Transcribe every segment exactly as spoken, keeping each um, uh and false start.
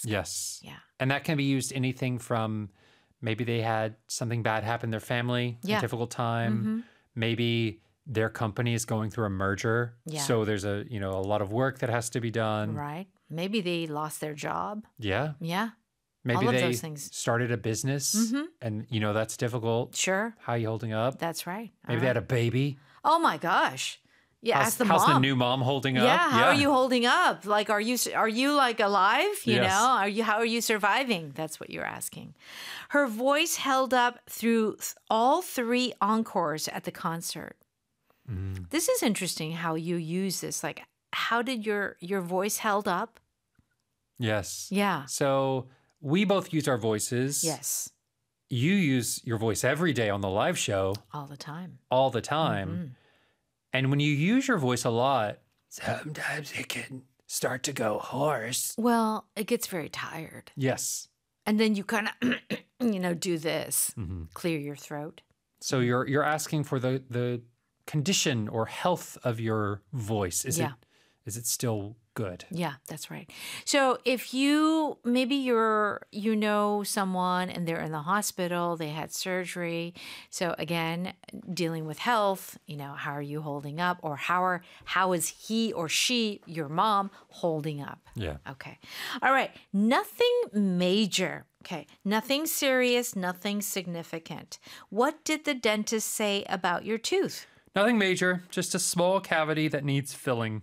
Yes. Yeah. And that can be used anything from maybe they had something bad happen in their family, Yeah. a difficult time. Mm-hmm. Maybe their company is going through a merger. Yeah. So there's a, you know, a lot of work that has to be done. Right. Maybe they lost their job. Yeah. Yeah. Maybe All of they those things. started a business Mm-hmm. and, you know, that's difficult. Sure. How are you holding up? That's right. All Maybe they right. had a baby. Oh my gosh. Yeah, How's, ask the how's mom. the new mom holding yeah, up? how are you holding up? Like, are you are you like alive? You Yes. know, are you how are you surviving? That's what you're asking. Her voice held up through th- all three encores at the concert. Mm. This is interesting how you use this. Like, how did your your voice held up? Yes. Yeah. So we both use our voices. Yes. You use your voice every day on the live show, All the time. all the time. Mhm. And when you use your voice a lot, sometimes it can start to go hoarse. Well, it gets very tired, Yes. and then you kind of, you know, do this, hmm clear your throat. So you're you're asking for the the condition or health of your voice. Is Yeah. it is it still good? Yeah, that's right. So if you maybe you're you know someone and they're in the hospital, they had surgery. So again, dealing with health, you know, how are you holding up, or how are how is he or she, your mom, holding up? Yeah. Okay. All right. Nothing major. Okay. Nothing serious, nothing significant. What did the dentist say about your tooth? Nothing major, just a small cavity that needs filling.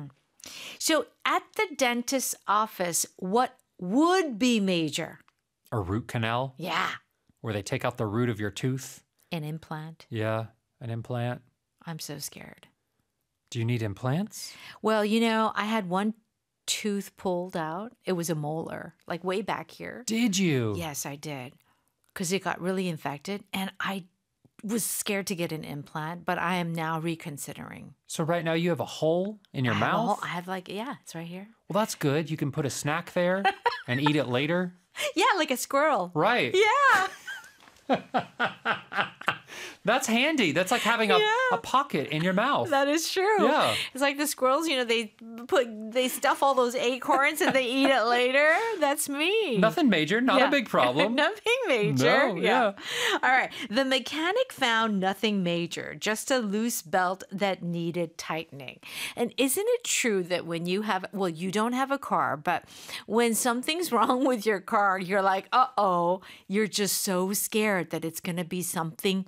So at the dentist's office, what would be major? A root canal Yeah. where they take out the root of your tooth. An implant. Yeah, an implant. I'm so scared. Do you need implants? Well, you know, I had one tooth pulled out. It was a molar, like way back here. Did you? Yes, I did. Because it got really infected. And I was scared to get an implant, but I am now reconsidering. So right now you have a hole in your I have a mouth? whole- I have like, yeah, it's right here. Well, that's good. You can put a snack there and eat it later. Yeah, like a squirrel. Right. Yeah. That's handy. That's like having a, Yeah. a pocket in your mouth. That is true. Yeah. It's like the squirrels, you know, they put they stuff all those acorns and they eat it later. That's me. Nothing major, not Yeah. a big problem. Nothing major. No, yeah. All right. The mechanic found nothing major, just a loose belt that needed tightening. And isn't it true that when you have, well, you don't have a car, but when something's wrong with your car, you're like, uh-oh, you're just so scared that it's going to be something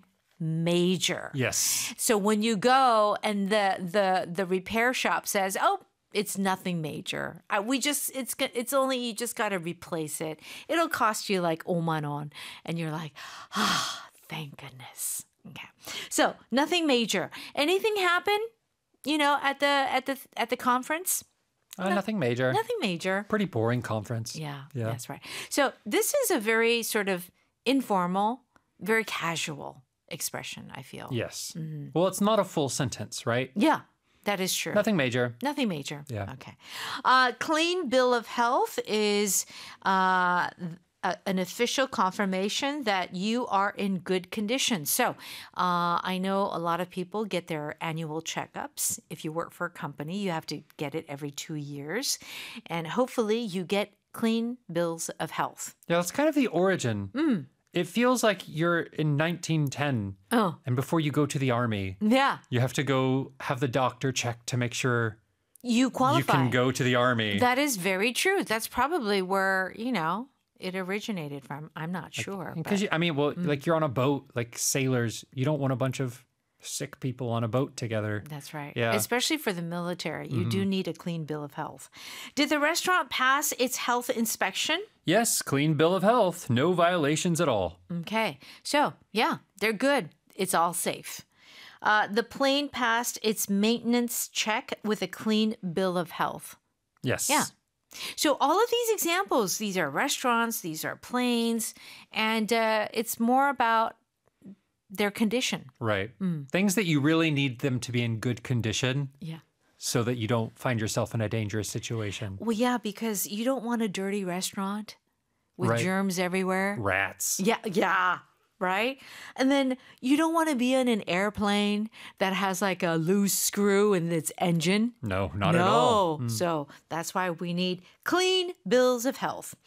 major. Yes. So when you go and the the the repair shop says, "Oh, it's nothing major. Uh, we just it's go- it's only you just got to replace it. It'll cost you like omanon," and you're like, "Ah, thank goodness." Okay. So nothing major. Anything happen? You know, at the at the at the conference? Uh, nothing major. Nothing major. Pretty boring conference. Yeah, Yeah. that's right. So this is a very sort of informal, very casual expression, I feel. Yes. Mm-hmm. Well, it's not a full sentence, right? Yeah, that is true. Nothing major. Nothing major. Yeah. Okay. Uh, clean bill of health is uh, a, an official confirmation that you are in good condition. So uh, I know a lot of people get their annual checkups. If you work for a company, you have to get it every two years. And hopefully you get clean bills of health. Yeah, that's kind of the origin. Mm. It feels like you're in nineteen ten, Oh, and before you go to the army, yeah. you have to go have the doctor check to make sure You qualify. you can go to the army. That is very true. That's probably where, you know, it originated from. I'm not sure. Because but- I mean, well, Mm. like you're on a boat, like sailors, you don't want a bunch of sick people on a boat together. That's right. Yeah. Mm-hmm. Especially for the military, you do need a clean bill of health. Did the restaurant pass its health inspection? Yes, clean bill of health, no violations at all. Okay. So, yeah, they're good. It's all safe. Uh, the plane passed its maintenance check with a clean bill of health. Yes. Yeah. So all of these examples, these are restaurants, these are planes, and uh, it's more about their condition. Right. Mm. Things that you really need them to be in good condition Yeah. so that you don't find yourself in a dangerous situation. Well, yeah, because you don't want a dirty restaurant with Right. germs everywhere. Rats. Yeah, yeah, right? And then you don't want to be in an airplane that has like a loose screw in its engine. No, not no. at all. Mm. So that's why we need clean bills of health.